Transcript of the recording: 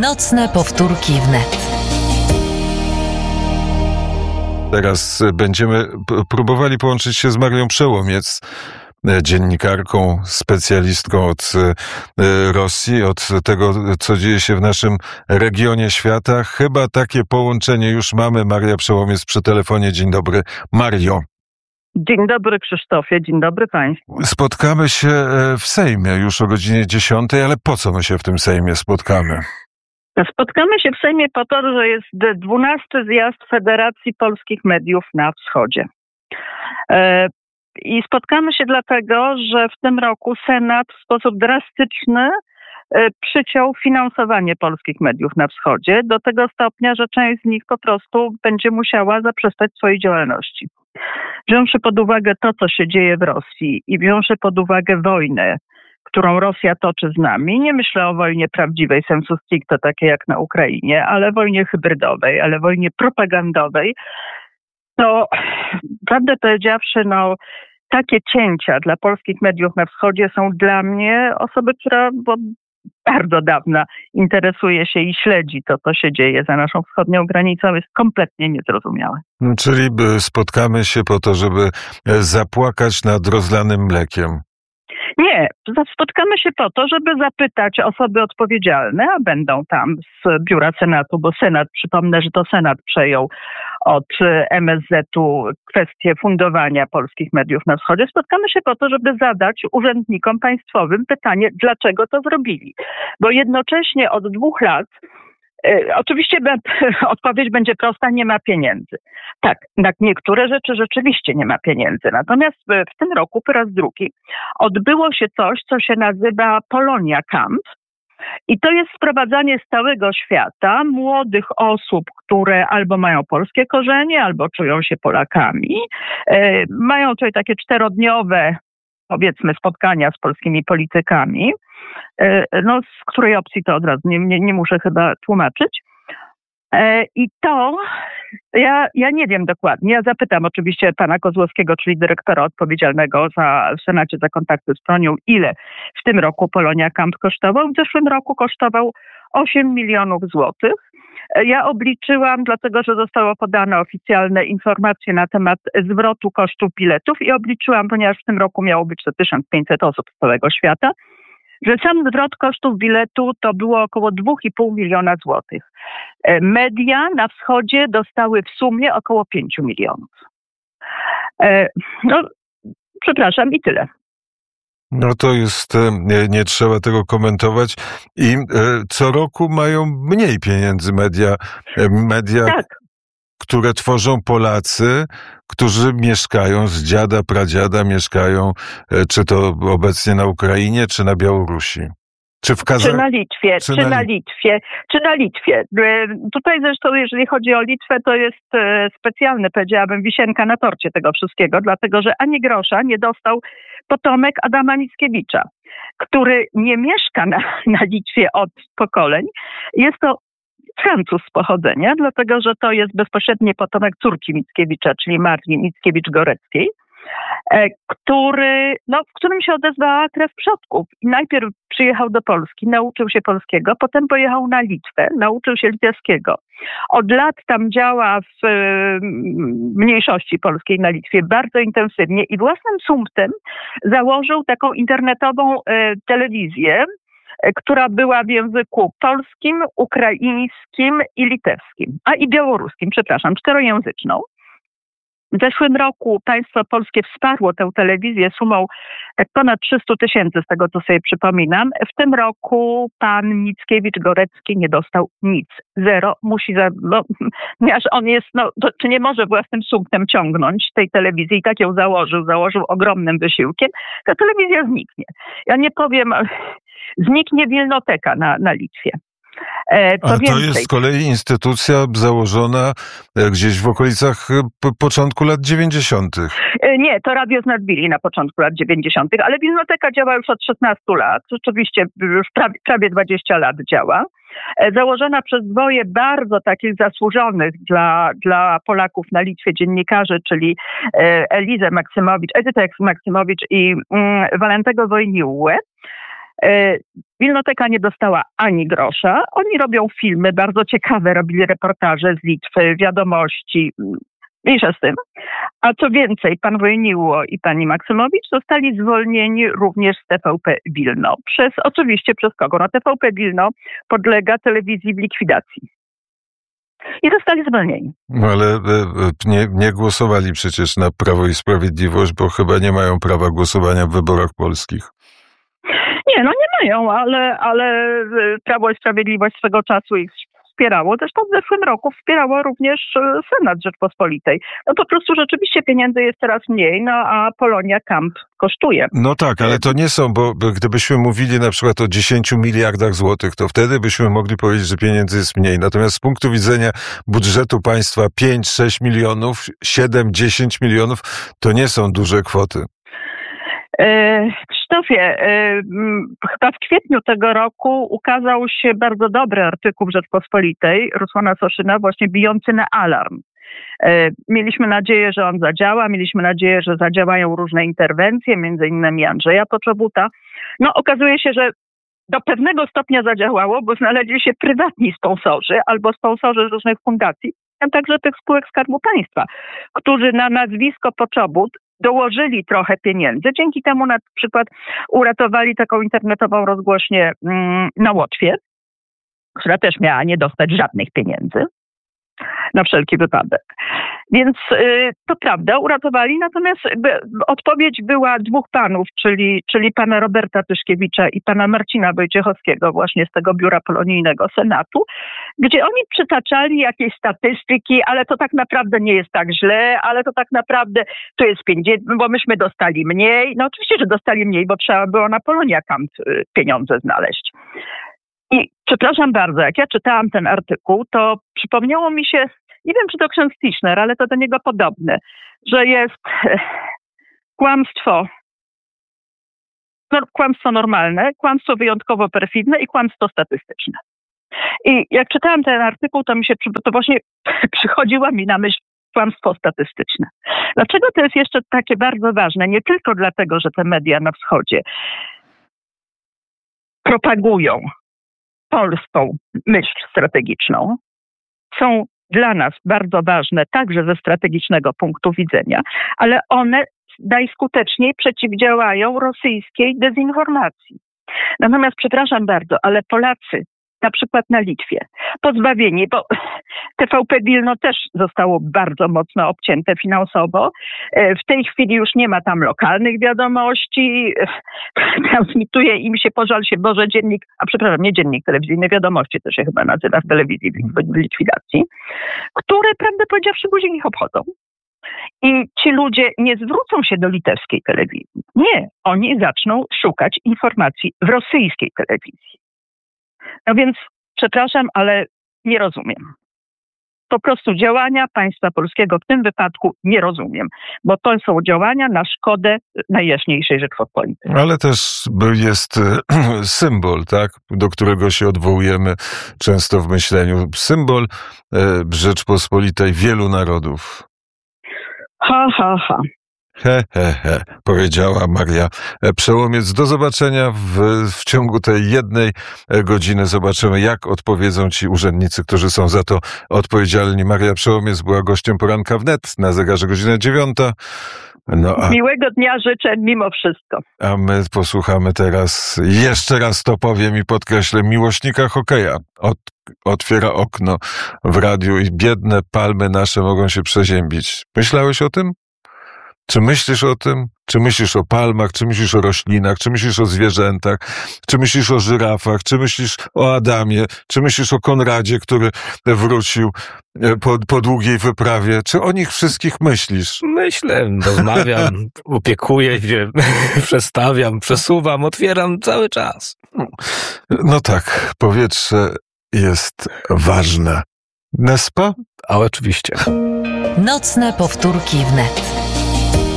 Nocne powtórki wnet. Teraz będziemy próbowali połączyć się z Marią Przełomiec, dziennikarką, specjalistką od Rosji, od tego, co dzieje się w naszym regionie świata. Chyba takie połączenie już mamy. Maria Przełomiec przy telefonie. Dzień dobry, Mario. Dzień dobry, Krzysztofie. Dzień dobry Państwu. Spotkamy się w Sejmie już o godzinie 10, ale po co my się w tym Sejmie spotkamy? Spotkamy się w Sejmie po to, że jest 12. zjazd Federacji Polskich Mediów na Wschodzie. I spotkamy się dlatego, że w tym roku Senat w sposób drastyczny przyciął finansowanie polskich mediów na Wschodzie do tego stopnia, że część z nich po prostu będzie musiała zaprzestać swojej działalności. Wziąwszy pod uwagę to, co się dzieje w Rosji i wziąwszy pod uwagę wojnę, którą Rosja toczy z nami, nie myślę o wojnie prawdziwej sensu stricto, takiej jak na Ukrainie, ale wojnie hybrydowej, ale wojnie propagandowej, to prawdę powiedziawszy, takie cięcia dla polskich mediów na wschodzie są dla mnie, osoby, która od bardzo dawna interesuje się i śledzi to, co się dzieje za naszą wschodnią granicą, jest kompletnie niezrozumiałe. Czyli spotkamy się po to, żeby zapłakać nad rozlanym mlekiem. Nie, spotkamy się po to, żeby zapytać osoby odpowiedzialne, a będą tam z biura Senatu, bo Senat, przypomnę, że to Senat przejął od MSZ-u kwestię fundowania polskich mediów na wschodzie. Spotkamy się po to, żeby zadać urzędnikom państwowym pytanie, dlaczego to zrobili. Bo jednocześnie od 2 lat oczywiście odpowiedź będzie prosta, nie ma pieniędzy. Tak, na niektóre rzeczy rzeczywiście nie ma pieniędzy. Natomiast w tym roku po raz drugi odbyło się coś, co się nazywa Polonia Camp. I to jest sprowadzanie z całego świata młodych osób, które albo mają polskie korzenie, albo czują się Polakami. Mają tutaj takie 4-dniowe, powiedzmy, spotkania z polskimi politykami. Z której opcji to od razu nie muszę chyba tłumaczyć. I to ja nie wiem dokładnie. Ja zapytam oczywiście pana Kozłowskiego, czyli dyrektora odpowiedzialnego w Senacie za kontakty z Polonią, ile w tym roku Polonia Camp kosztował. W zeszłym roku kosztował 8 milionów złotych. Ja obliczyłam, dlatego że zostało podane oficjalne informacje na temat zwrotu kosztów biletów i obliczyłam, ponieważ w tym roku miało być to 1500 osób z całego świata, że sam zwrot kosztów biletu to było około 2,5 miliona złotych. Media na wschodzie dostały w sumie około 5 milionów. Przepraszam i tyle. No to jest, nie trzeba tego komentować. I co roku mają mniej pieniędzy media, tak, które tworzą Polacy, którzy mieszkają z dziada, pradziada, mieszkają czy to obecnie na Ukrainie, czy na Białorusi. Czy na Litwie. Tutaj zresztą, jeżeli chodzi o Litwę, to jest specjalny, powiedziałabym, wisienka na torcie tego wszystkiego, dlatego że ani grosza nie dostał potomek Adama Mickiewicza, który nie mieszka na Litwie od pokoleń. Jest to Francuz z pochodzenia, dlatego że to jest bezpośredni potomek córki Mickiewicza, czyli Marii Mickiewicz-Goreckiej, w którym się odezwała krew przodków. I najpierw przyjechał do Polski, nauczył się polskiego, potem pojechał na Litwę, nauczył się litewskiego. Od lat tam działa w mniejszości polskiej na Litwie bardzo intensywnie i własnym sumptem założył taką internetową telewizję, która była w języku polskim, ukraińskim i litewskim, i białoruskim, 4-języczną. W zeszłym roku państwo polskie wsparło tę telewizję sumą ponad 300 000, z tego co sobie przypominam. W tym roku pan Mickiewicz-Gorecki nie dostał nic. Zero. Ponieważ on jest, czy nie może własnym sumptem ciągnąć tej telewizji i tak ją założył ogromnym wysiłkiem, ta telewizja zniknie. Ja nie powiem, zniknie Wilnoteka na Litwie. A to jest z kolei instytucja założona gdzieś w okolicach początku lat 90. Nie, to Radio z Nadwili na początku lat 90., ale Wilnoteka działa już od 16 lat. Rzeczywiście już prawie 20 lat działa. Założona przez 2 bardzo takich zasłużonych dla Polaków na Litwie dziennikarzy, czyli Edytę Maksymowicz i Walentego Wojniłłę. Wilnoteka nie dostała ani grosza. Oni robią filmy bardzo ciekawe, robili reportaże z Litwy, wiadomości, mniejsza z tym. A co więcej, pan Wojniło i pani Maksymowicz zostali zwolnieni również z TVP Wilno. Oczywiście przez kogo? No TVP Wilno podlega telewizji w likwidacji. I zostali zwolnieni. No ale nie głosowali przecież na Prawo i Sprawiedliwość, bo chyba nie mają prawa głosowania w wyborach polskich. Nie, no nie mają, ale Prawo i Sprawiedliwość swego czasu ich wspierało. Zresztą w zeszłym roku wspierało również Senat Rzeczpospolitej. No po prostu rzeczywiście pieniędzy jest teraz mniej, no a Polonia Camp kosztuje. No tak, ale to nie są, bo gdybyśmy mówili na przykład o 10 miliardach złotych, to wtedy byśmy mogli powiedzieć, że pieniędzy jest mniej. Natomiast z punktu widzenia budżetu państwa 5-6 milionów, 7-10 milionów to nie są duże kwoty. Krzysztofie, chyba w kwietniu tego roku ukazał się bardzo dobry artykuł w Rzeczpospolitej Rusłana Soszyna, właśnie bijący na alarm. Mieliśmy nadzieję, że on zadziała, mieliśmy nadzieję, że zadziałają różne interwencje, między innymi Andrzeja Poczobuta. No okazuje się, że do pewnego stopnia zadziałało, bo znaleźli się prywatni sponsorzy albo sponsorzy różnych fundacji, a także tych spółek Skarbu Państwa, którzy na nazwisko Poczobut dołożyli trochę pieniędzy. Dzięki temu na przykład uratowali taką internetową rozgłośnię na Łotwie, która też miała nie dostać żadnych pieniędzy. Na wszelki wypadek. Więc to prawda, uratowali, natomiast odpowiedź była dwóch panów, czyli pana Roberta Tyszkiewicza i pana Marcina Wojciechowskiego właśnie z tego Biura Polonijnego Senatu, gdzie oni przytaczali jakieś statystyki, ale to tak naprawdę nie jest tak źle, ale to tak naprawdę to jest 50, bo myśmy dostali mniej. No oczywiście, że dostali mniej, bo trzeba było na Polonia Camp pieniądze znaleźć. I przepraszam bardzo, jak ja czytałam ten artykuł, to przypomniało mi się, nie wiem czy to ksiądz Tischner, ale to do niego podobne, że jest kłamstwo normalne, kłamstwo wyjątkowo perfidne i kłamstwo statystyczne. I jak czytałam ten artykuł, to właśnie przychodziło mi na myśl kłamstwo statystyczne. Dlaczego to jest jeszcze takie bardzo ważne? Nie tylko dlatego, że te media na wschodzie propagują polską myśl strategiczną, są dla nas bardzo ważne także ze strategicznego punktu widzenia, ale one najskuteczniej przeciwdziałają rosyjskiej dezinformacji. Natomiast, przepraszam bardzo, ale Polacy, na przykład na Litwie, pozbawieni, bo TVP Wilno też zostało bardzo mocno obcięte finansowo. W tej chwili już nie ma tam lokalnych wiadomości. Transmituje im się, pożal się Boże, nie dziennik telewizyjny, Wiadomości to się chyba nazywa w telewizji w likwidacji, które, prawdę powiedziawszy, guzik ich obchodzą. I ci ludzie nie zwrócą się do litewskiej telewizji. Nie, oni zaczną szukać informacji w rosyjskiej telewizji. No więc, przepraszam, ale nie rozumiem. Po prostu działania państwa polskiego w tym wypadku nie rozumiem, bo to są działania na szkodę Najjaśniejszej Rzeczpospolitej. Ale też jest symbol, tak, do którego się odwołujemy często w myśleniu. Symbol Rzeczpospolitej wielu narodów. Ha, ha, ha. Powiedziała Maria Przełomiec. Do zobaczenia w ciągu tej jednej godziny. Zobaczymy, jak odpowiedzą ci urzędnicy, którzy są za to odpowiedzialni. Maria Przełomiec była gościem Poranka Wnet, na zegarze godzina 9. Miłego dnia życzę mimo wszystko. A my posłuchamy teraz, jeszcze raz to powiem i podkreślę, miłośnika hokeja. Otwiera okno w radiu i biedne palmy nasze mogą się przeziębić. Myślałeś o tym? Czy myślisz o tym? Czy myślisz o palmach? Czy myślisz o roślinach? Czy myślisz o zwierzętach? Czy myślisz o żyrafach? Czy myślisz o Adamie? Czy myślisz o Konradzie, który wrócił po długiej wyprawie? Czy o nich wszystkich myślisz? Myślę, rozmawiam, opiekuję się, przestawiam, przesuwam, otwieram cały czas. No tak, powietrze jest ważne. N'est-ce pas? A oczywiście. Nocne powtórki wnet.